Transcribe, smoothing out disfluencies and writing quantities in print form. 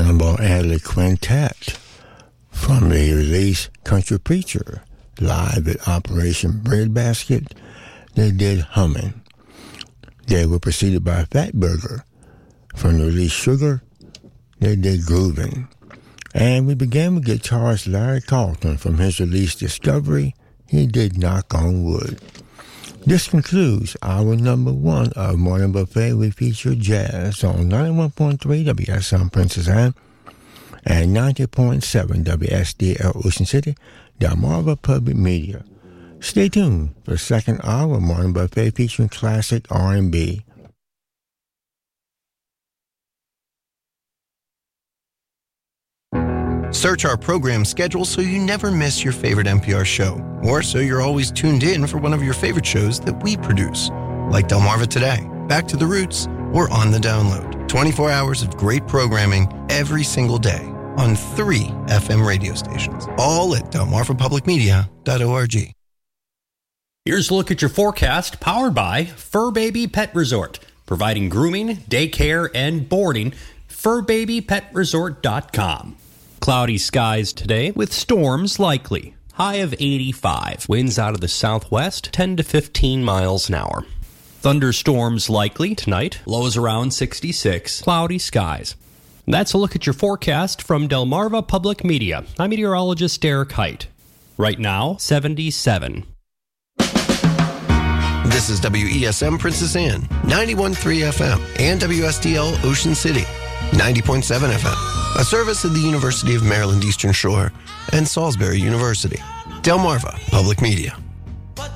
Cannonball Adderley Quintet from the release Country Preacher. Live at Operation Breadbasket, they did Humming. They were preceded by Fatburger. From the release Sugar, they did Groovin'. And we began with guitarist Larry Carlton from his release Discovery. He did Knock on Wood. This concludes hour number 1 of Morning Buffet. We feature jazz on 91.3 WSM Princess Anne and 90.7 WSDL Ocean City, Delmarva Public Media. Stay tuned for the second hour of Morning Buffet featuring classic R&B. Search our program schedule so you never miss your favorite NPR show, or so you're always tuned in for one of your favorite shows that we produce, like Delmarva Today, Back to the Roots, or On the Download. 24 hours of great programming every single day on 3 FM radio stations, all at delmarvapublicmedia.org. Here's a look at your forecast, powered by Fur Baby Pet Resort, providing grooming, daycare, and boarding. FurBabyPetResort.com. Cloudy skies today with storms likely. High of 85. Winds out of the southwest, 10 to 15 miles an hour. Thunderstorms likely tonight. Lows around 66. Cloudy skies. That's a look at your forecast from Delmarva Public Media. I'm meteorologist Derek Height. Right now, 77. This is WESM Princess Anne, 91.3 FM, and WSDL Ocean City, 90.7 FM. A service of the University of Maryland Eastern Shore and Salisbury University. Delmarva Public Media.